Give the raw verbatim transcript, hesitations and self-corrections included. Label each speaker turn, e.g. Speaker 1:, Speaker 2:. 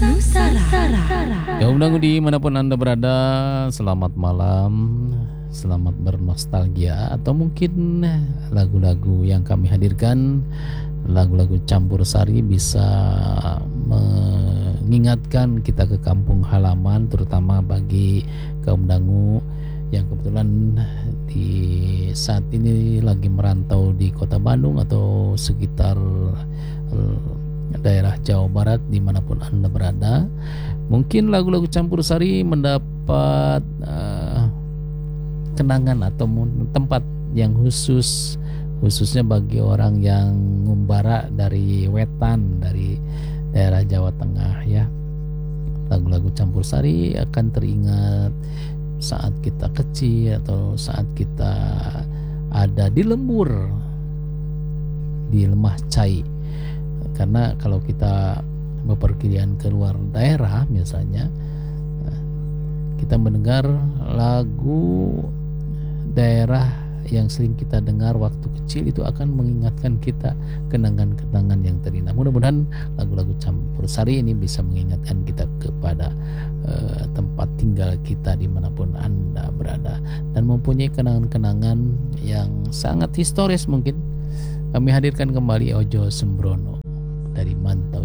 Speaker 1: Nusantara.
Speaker 2: Kaum dangu dimanapun Anda berada, selamat malam, selamat bernostalgia. Atau mungkin lagu-lagu yang kami hadirkan, lagu-lagu campur sari, bisa mengingatkan kita ke kampung halaman, terutama bagi kaum dangu yang kebetulan di saat ini lagi merantau di kota Bandung atau sekitar daerah Jawa Barat, dimanapun Anda berada. Mungkin lagu-lagu campur sari mendapat uh, kenangan atau tempat yang khusus, khususnya bagi orang yang ngumbara dari wetan, dari daerah Jawa Tengah ya. Lagu-lagu campur sari akan teringat saat kita kecil atau saat kita ada di lembur, di Lemah Cai. Karena kalau kita bepergian ke luar daerah misalnya, kita mendengar lagu daerah yang sering kita dengar waktu kecil, itu akan mengingatkan kita kenangan-kenangan yang terindah. Mudah-mudahan lagu-lagu campur sari ini bisa mengingatkan kita kepada uh, tempat tinggal kita dimanapun Anda berada, dan mempunyai kenangan-kenangan yang sangat historis. Mungkin kami hadirkan kembali Ojo Sembrono dari Mantau